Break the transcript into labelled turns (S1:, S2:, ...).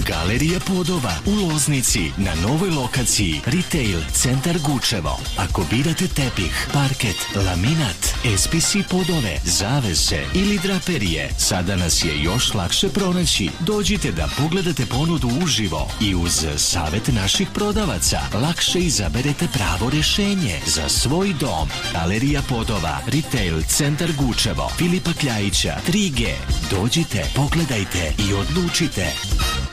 S1: Galerija Podova u Loznici na novoj lokaciji Retail Centar Gučevo. Ako birate tepih, parket, laminat, SPC podove, zavese ili draperije, sada nas je još lakše pronaći. Dođite da pogledate ponudu uživo i uz savjet naših prodavaca lakše izaberete pravo rješenje za svoj dom. Galerija Podova, Retail Centar Gučevo, Filipa Kljajića, 3G. Dođite, pogledajte i odlučite.